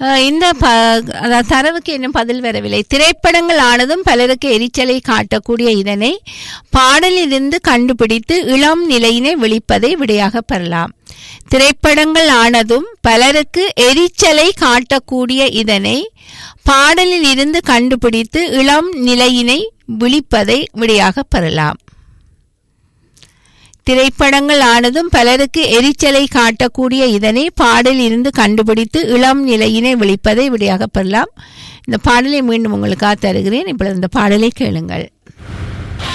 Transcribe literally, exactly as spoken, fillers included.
இந்த தரவுக்கு இன்னும் பதில் வரவில்லை. திரைப்படங்கள் ஆனதும் பலருக்கு எரிச்சலை காட்டக்கூடிய இதனை பாடலிலிருந்து கண்டுபிடித்து இளம் நிலையினை விழிப்பதை விடையாக பெறலாம். திரைப்படங்கள் ஆனதும் பலருக்கு எரிச்சலை காட்டக்கூடிய இதனை பாடலில் இருந்து கண்டுபிடித்து இளம் நிலையினை விழிப்பதை விடையாக பெறலாம். திரைப்படங்கள் ஆனதும் பலருக்கு எரிச்சலை காட்டக்கூடிய இதனை பாடலில் இருந்து கண்டுபிடித்து இளம் நிலையினை விழிப்பதை விடையாக பெறலாம். இந்த பாடலை மீண்டும் உங்களுக்காக தருகிறேன். இப்பொழுது இந்த பாடலை கேளுங்கள்.